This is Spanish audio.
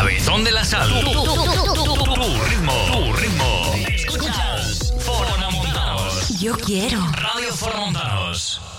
Cabezón de la Sal. Tu ritmo. Escuchas Fonomontanos. Yo quiero Radio Fonomontanos.